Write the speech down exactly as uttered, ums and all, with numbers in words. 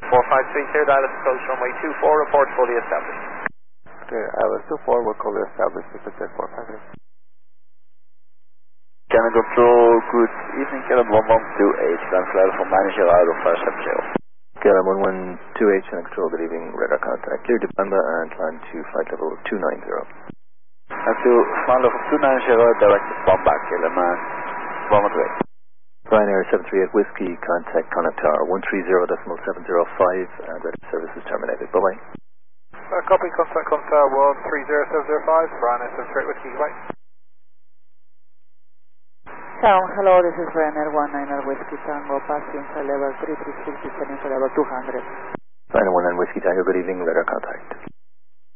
four five three, clear Dallas, approach runway two four, report fully established. Clear Dallas two four, we're fully established, Pacific four five three. Cannon Control, good evening, Cannon one one two eight, Translator from manager out of five seven zero. Cannon one one two eight, Cannon Control, good evening, radar contact, clear to Panda and climb to flight level two nine zero. And to flight level two nine zero, direct one back, Kiliman one one two eight. Ryanair seven three eight Whiskey, contact Connect Tower one three zero point seven zero five, and radar services terminated. Bye-bye. Uh, copy, contact Connect Tower one three zero seven zero five, Ryanair seven three eight Whiskey, bye. Town, hello, this is Ryanair one nine nine Whiskey Tango, passing flight level three three six, descending to level two hundred. Ryanair one nine Whiskey Tango, good evening, radar contact.